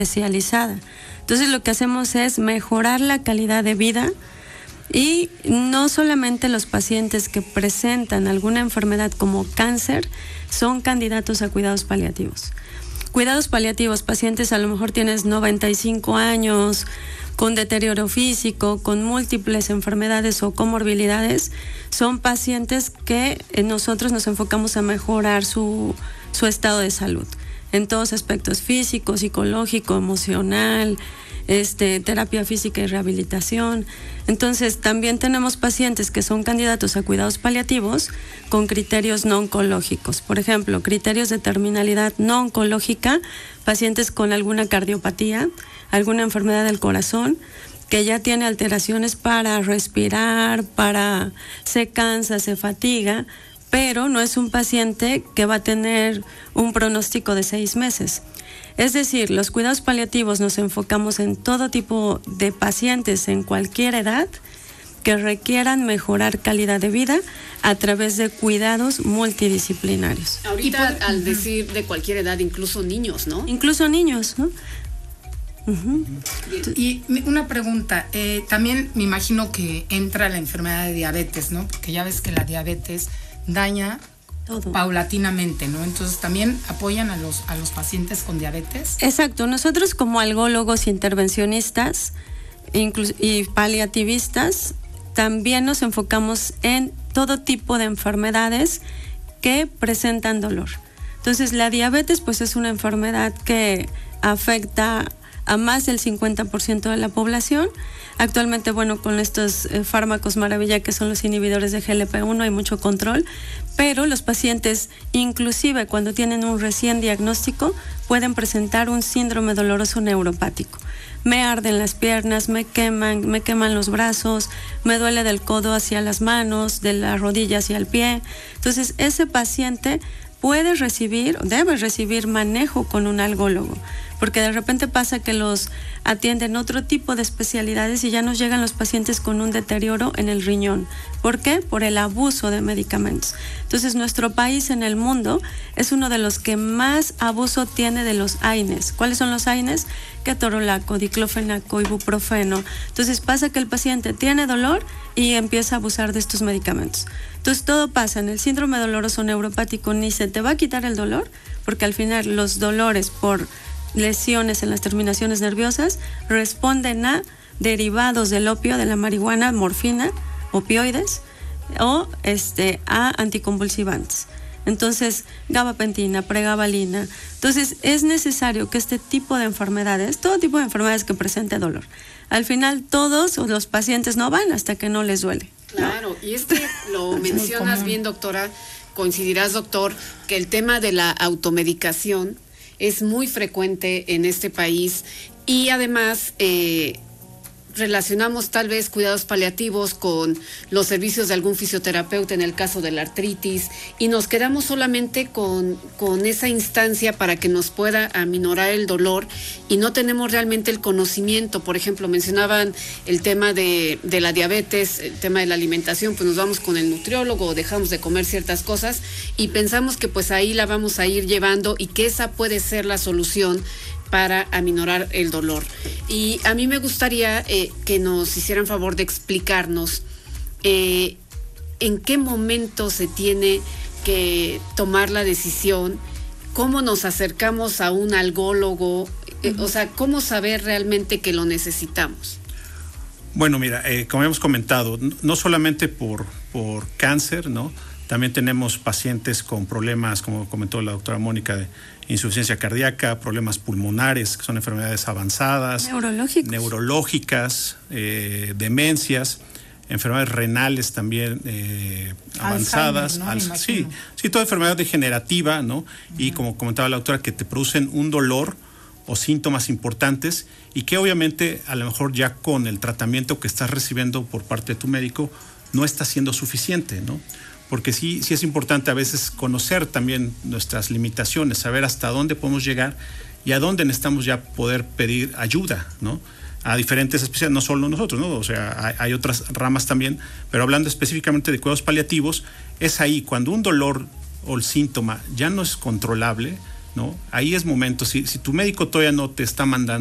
especializada. Entonces lo que hacemos es mejorar la calidad de vida y no solamente los pacientes que presentan alguna enfermedad como cáncer son candidatos a cuidados paliativos. Cuidados paliativos, pacientes a lo mejor tienes 95 años, con deterioro físico, con múltiples enfermedades o comorbilidades, son pacientes que nosotros nos enfocamos a mejorar su estado de salud en todos aspectos: físico, psicológico, emocional, terapia física y rehabilitación. Entonces también tenemos pacientes que son candidatos a cuidados paliativos con criterios no oncológicos. Por ejemplo, criterios de terminalidad no oncológica, pacientes con alguna cardiopatía, alguna enfermedad del corazón, que ya tiene alteraciones para respirar, se cansa, se fatiga, pero no es un paciente que va a tener un pronóstico de 6 meses. Es decir, los cuidados paliativos nos enfocamos en todo tipo de pacientes en cualquier edad que requieran mejorar calidad de vida a través de cuidados multidisciplinarios. Ahorita al decir de cualquier edad, incluso niños, ¿no? Incluso niños, ¿no? Uh-huh. Y una pregunta, también me imagino que entra la enfermedad de diabetes, ¿no? Porque ya ves que la diabetes daña todo paulatinamente, ¿no? Entonces también apoyan a los pacientes con diabetes. Exacto, nosotros como algólogos, intervencionistas y paliativistas también nos enfocamos en todo tipo de enfermedades que presentan dolor. Entonces la diabetes pues es una enfermedad que afecta a más del 50% de la población. Actualmente, bueno, con estos fármacos maravilla que son los inhibidores de GLP-1 hay mucho control, pero los pacientes, inclusive cuando tienen un recién diagnóstico, pueden presentar un síndrome doloroso neuropático. Me arden las piernas, me queman los brazos, me duele del codo hacia las manos, de la rodilla hacia el pie. Entonces, ese paciente puede recibir, debe recibir manejo con un algólogo, porque de repente pasa que los atienden otro tipo de especialidades y ya nos llegan los pacientes con un deterioro en el riñón. ¿Por qué? Por el abuso de medicamentos. Entonces, nuestro país en el mundo es uno de los que más abuso tiene de los AINES. ¿Cuáles son los AINES? Ketorolaco, diclofenaco, ibuprofeno. Entonces, pasa que el paciente tiene dolor y empieza a abusar de estos medicamentos. Entonces, todo pasa en el síndrome doloroso neuropático, ni se te va a quitar el dolor, porque al final los dolores por lesiones en las terminaciones nerviosas responden a derivados del opio, de la marihuana, morfina, opioides o a anticonvulsivantes. Entonces, gabapentina, pregabalina. Entonces, es necesario que este tipo de enfermedades, todo tipo de enfermedades que presente dolor, al final todos los pacientes no van hasta que no les duele. Claro, y es que lo mencionas bien, doctora, coincidirás, doctor, que el tema de la automedicación es muy frecuente en este país y además relacionamos tal vez cuidados paliativos con los servicios de algún fisioterapeuta en el caso de la artritis y nos quedamos solamente con esa instancia para que nos pueda aminorar el dolor y no tenemos realmente el conocimiento. Por ejemplo, mencionaban el tema de la diabetes, el tema de la alimentación, pues nos vamos con el nutriólogo o dejamos de comer ciertas cosas y pensamos que pues ahí la vamos a ir llevando y que esa puede ser la solución para aminorar el dolor. Y a mí me gustaría que nos hicieran favor de explicarnos en qué momento se tiene que tomar la decisión, cómo nos acercamos a un algólogo, o sea, cómo saber realmente que lo necesitamos. Bueno, mira, como hemos comentado, no solamente por cáncer, ¿no? También tenemos pacientes con problemas, como comentó la doctora Mónica, de insuficiencia cardíaca, problemas pulmonares, que son enfermedades avanzadas, neurológicas, demencias, enfermedades renales también avanzadas. Alzheimer, ¿no? Sí, toda enfermedad degenerativa, ¿no? Y como comentaba la doctora, que te producen un dolor o síntomas importantes y que obviamente a lo mejor ya con el tratamiento que estás recibiendo por parte de tu médico no está siendo suficiente, ¿no? Porque sí es importante a veces conocer también nuestras limitaciones, saber hasta dónde podemos llegar y a dónde necesitamos ya poder pedir ayuda, ¿no? A diferentes especialidades, no solo nosotros, ¿no? O sea, hay otras ramas también, pero hablando específicamente de cuidados paliativos, es ahí cuando un dolor o el síntoma ya no es controlable, ¿no? Ahí es momento. Si tu médico todavía no te está mandando